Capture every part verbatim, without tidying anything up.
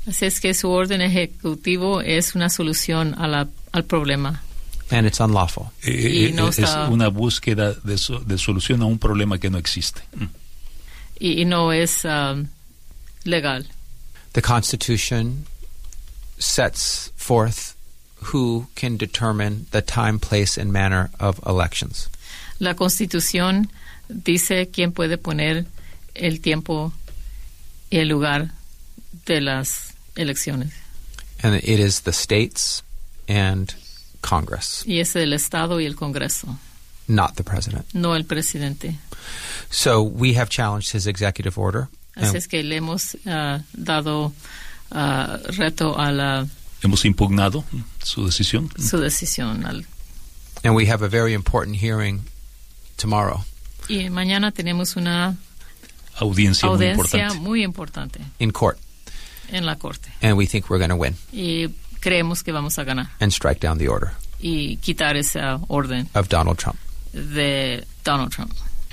Así es que su orden ejecutivo es una solución a la, al problema. And it's unlawful. Eh, no es está, una búsqueda de, so, de solución a un problema que no existe. Y, y no es um, legal. The Constitution sets forth who can determine the time, place, and manner of elections. La Constitución dice quién puede poner el tiempo y el lugar de las elecciones. And it is the states and Congress. Y es el Estado y el Congreso. Not the president. No el presidente. So we have challenged his executive order. Así es que le hemos uh, dado uh, reto a la... Hemos impugnado su decisión. Su decisión. Al, and we have a very important hearing tomorrow. Y mañana tenemos una audiencia, audiencia muy importante. muy importante. In court. En la corte. And we think we're going to win. Y creemos que vamos a ganar. And strike down the order. Y quitar esa orden. Of Donald Trump. De Donald Trump.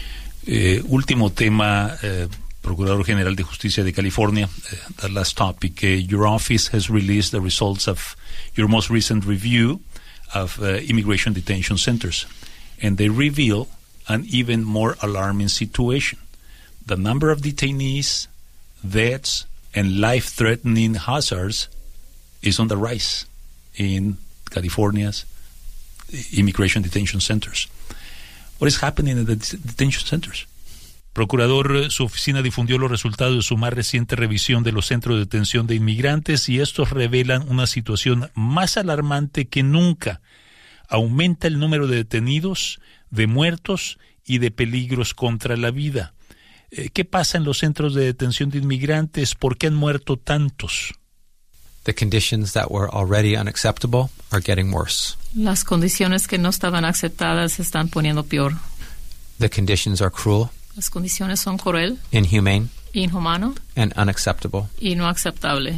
Eh, último tema, eh, Procurador General de Justicia de California, uh, the last topic. Uh, your office has released the results of your most recent review of uh, immigration detention centers, and they reveal an even more alarming situation. The number of detainees, deaths, and life-threatening hazards is on the rise in California's immigration detention centers. What is happening in the detention centers? Procurador, su oficina difundió los resultados de su más reciente revisión de los centros de detención de inmigrantes y estos revelan una situación más alarmante que nunca. Aumenta el número de detenidos, de muertos y de peligros contra la vida. ¿Qué pasa en los centros de detención de inmigrantes? ¿Por qué han muerto tantos? The conditions that were already unacceptable are getting worse. Las condiciones que no estaban aceptadas se están poniendo peor. The conditions are cruel. Las condiciones son cruel, inhumane, inhumano, and unacceptable. Y no aceptable.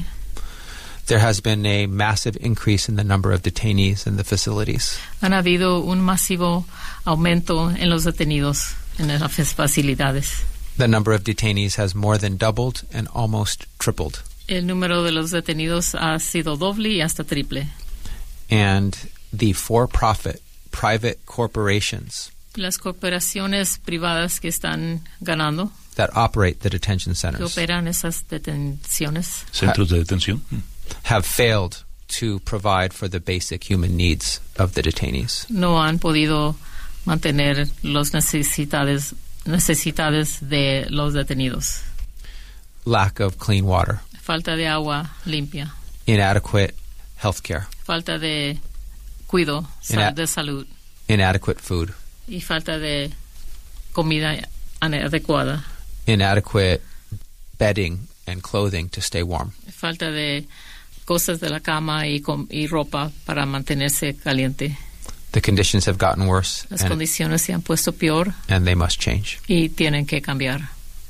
There has been a massive increase in the number of detainees in the facilities. Han habido un masivo aumento en los detenidos en las facilidades. The number of detainees has more than doubled and almost tripled. El número de los detenidos ha sido doble y hasta triple. And the for-profit private corporations las corporaciones privadas que están ganando that operate the detention centers que operan esas detenciones centros de detención have failed to provide for the basic human needs of the detainees. No han podido mantener las necesidades necesidades de los detenidos. Lack of clean water. Falta de agua limpia. Inadequate health care. Falta de cuidado Ina- de salud. Inadequate food. Y falta de comida adecuada. Inadequate bedding and clothing to stay warm. Falta de cosas de la cama y, com- y ropa para mantenerse caliente. The conditions have gotten worse. Las and, condiciones se han puesto peor. And they must change. Y tienen que cambiar.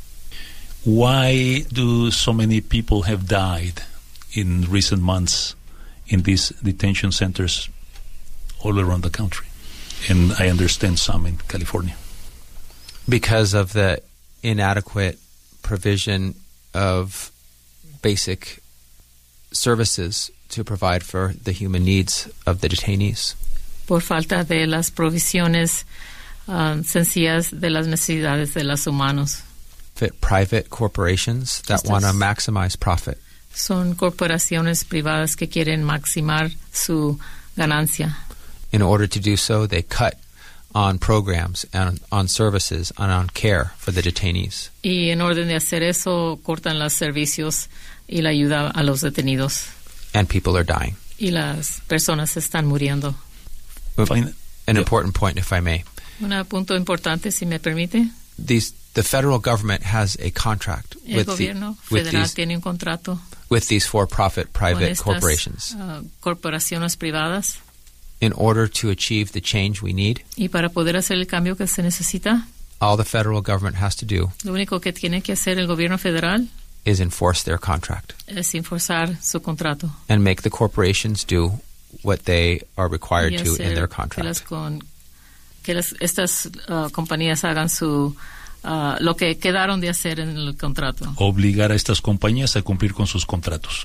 Why do so many people have died in recent months in these detention centers all around the country? And I understand some in California. Because of the inadequate provision of basic services to provide for the human needs of the detainees. Por falta de las provisiones uh, sencillas de las necesidades de los humanos. Private corporations that Estas want to maximize profit. Son corporaciones privadas que quieren maximizar su ganancia. In order to do so, they cut on programs and on services and on care for the detainees. Y en orden de hacer eso, cortan los servicios y la ayuda a los detenidos. And people are dying. Y las personas están muriendo. Fine. An important point, if I may. Un punto importante, si me permite. These, the federal government has a contract El with, gobierno the, with, federal these, tiene un contrato with these for-profit private estas, corporations. Uh, corporaciones privadas. In order to achieve the change we need, y para poder hacer el cambio que se necesita, all the federal government has to do lo único que tiene que hacer el gobierno federal is enforce their contract. Es enforzar su contrato. And make the corporations do what they are required to in their contract. Que, las con, que las, estas uh, compañías hagan su uh, lo que quedaron de hacer en el contrato. Obligar a estas compañías a cumplir con sus contratos.